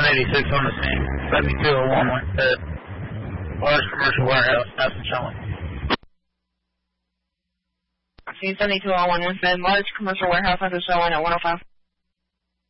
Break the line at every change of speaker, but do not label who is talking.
186 on the scene. 7201 Winstead. Large commercial warehouse, that's in showing.
Scene 7201 Winstead, large commercial warehouse, that's showing at 105.